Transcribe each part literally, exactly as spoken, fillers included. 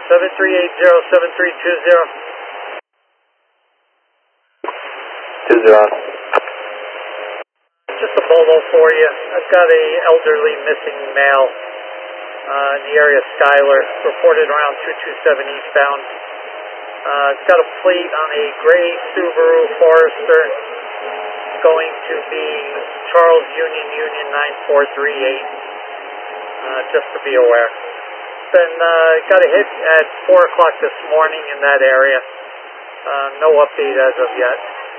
seven three eight zero, seven three two zero. two zero. Just a bolo for you. I've got a elderly missing male uh, in the area of Schuyler, reported around two two seven eastbound. Uh, it's got a plate on a gray Subaru Forester, going to be Charles Union Union nine four three eight, uh, just to be aware. Then uh, got a hit at four o'clock this morning in that area. Uh, no update as of yet.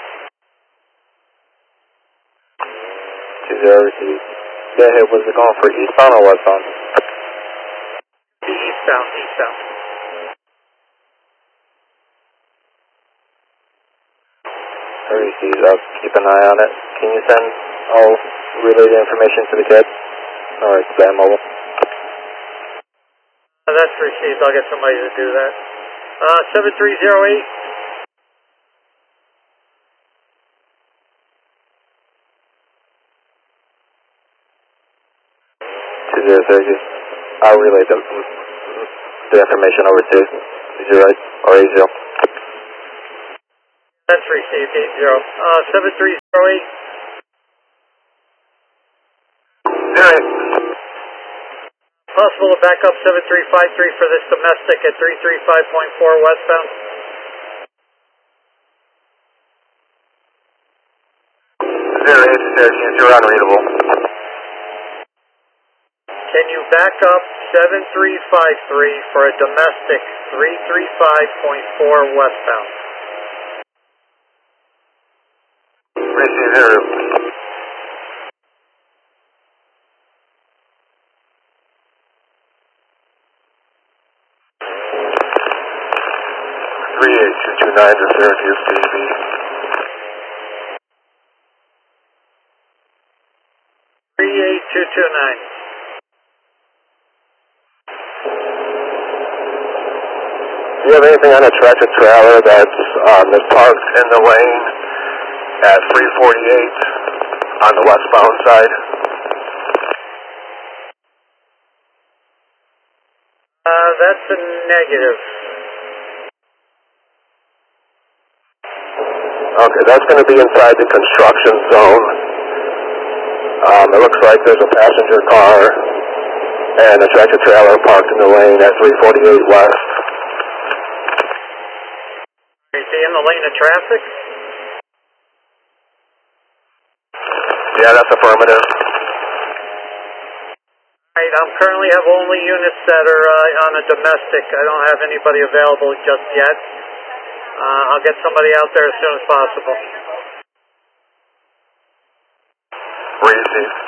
two zero received. That hit, was it going for eastbound or westbound? Eastbound, eastbound. I received. I'll keep an eye on it. Can you send all related information to the kid? Or to that mobile? Uh, that's received. I'll get somebody to do that. Uh, seven three zero eight. two zero thirty. I'll relay the, the information over to zero eight or eight zero. That's received, eight zero. Uh, seven three zero eight. zero eight. Possible to back up seven three five three for this domestic at three three five point four westbound. zero eight, Syracuse, you're unreadable. Can you back up seven three five three for a domestic three three five point four westbound? Receive zero. three eight two two nine to Syracuse, D B. three eight two two nine. Do you have anything on a tractor trailer that's um, that's parked in the lane at three forty-eight on the westbound side? Uh, that's a negative. Okay, that's going to be inside the construction zone. Um, it looks like there's a passenger car and a tractor trailer parked in the lane at three forty-eight west. Is he in the lane of traffic? Yeah, that's affirmative. Right, I'm currently have only units that are uh, on a domestic. I don't have anybody available just yet. Uh, I'll get somebody out there as soon as possible. Receive.